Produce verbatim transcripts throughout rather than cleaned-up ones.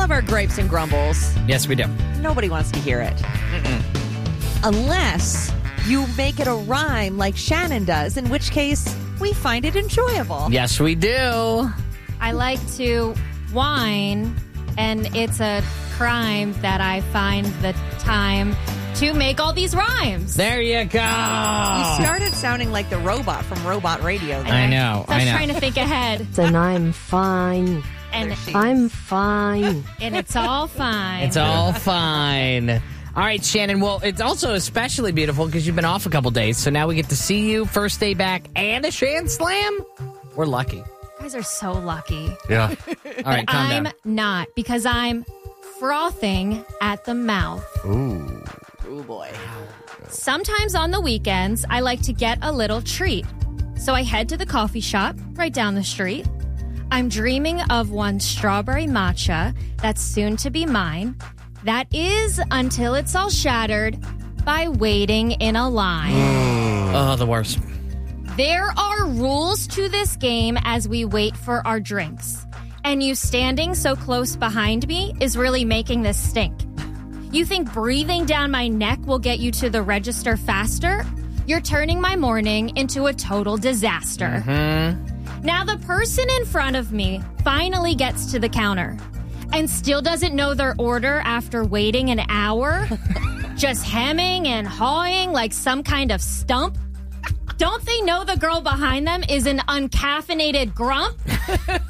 love our gripes and grumbles. Yes, we do. Nobody wants to hear it. Mm-mm. Unless you make it a rhyme like Shannon does, in which case we find it enjoyable. Yes, we do. I like to whine, and it's a crime that I find the time to make all these rhymes. There you go. You started sounding like the robot from Robot Radio. I know. So I was I know. trying to think ahead. And I'm fine. And, I'm fine. and it's all fine. It's all fine. All right, Shannon. Well, it's also especially beautiful because you've been off a couple days. So now we get to see you first day back and a Shan Slam. We're lucky. You guys are so lucky. Yeah. All right, calm I'm down. not, because I'm frothing at the mouth. Ooh. Oh, boy. Sometimes on the weekends, I like to get a little treat. So I head to the coffee shop right down the street. I'm dreaming of one strawberry matcha that's soon to be mine. That is until it's all shattered by waiting in a line. Oh, the worst. There are rules to this game as we wait for our drinks. And you standing so close behind me is really making this stink. You think breathing down my neck will get you to the register faster? You're turning my morning into a total disaster. Mm-hmm. Now the person in front of me finally gets to the counter and still doesn't know their order after waiting an hour, just hemming and hawing like some kind of stump. Don't they know the girl behind them is an uncaffeinated grump? Here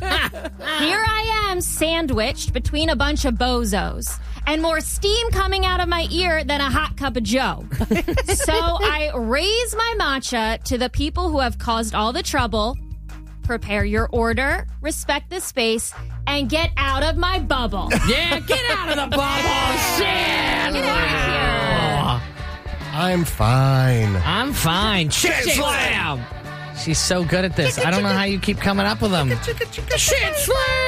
I am sandwiched between a bunch of bozos and more steam coming out of my ear than a hot cup of joe. So I raise my matcha to the people who have caused all the trouble. Prepare your order, respect the space, and get out of my bubble. Yeah, get out of the bubble, Shan. Get out of here. I'm fine. I'm fine. Shit slam. She's so good at this. I don't know how you keep coming up with them. Shit slam.